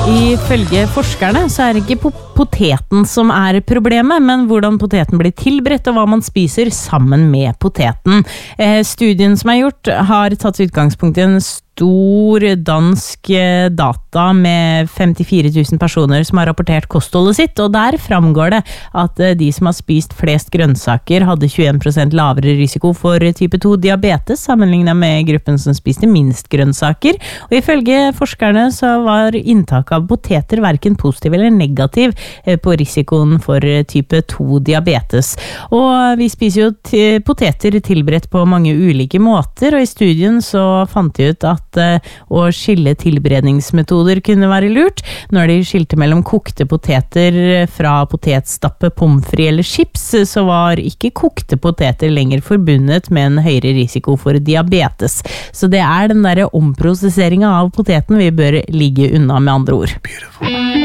Ifølge forskerne så det ikke poteten som problemet, men hvordan poteten blir tilberedt og hva man spiser sammen med poteten. Studien som gjort har tatt utgangspunkt I en stor dansk data med 54 000 personer som har rapportert kostholdet sitt, og der framgår det at de som har spist flest grønnsaker hadde 21% lavere risiko for type 2 diabetes sammenlignet med gruppen som spiste minst grønnsaker, og ifølge forskerne så var inntak av poteter hverken positiv eller negativ på risikoen for type 2 diabetes. Og vi spiser jo poteter tilberedt på mange ulike måter, og I studien så fant de ut at å skille tilberedningsmetoder kunne være lurt. Når de skilte mellom kokte poteter fra potetstappe, pommes frites eller chips, så var ikke kokte poteter lenger forbundet med en høyere risiko for diabetes. Så det den der omprosesseringen av poteten vi bør ligge unna med andre ord. Beautiful.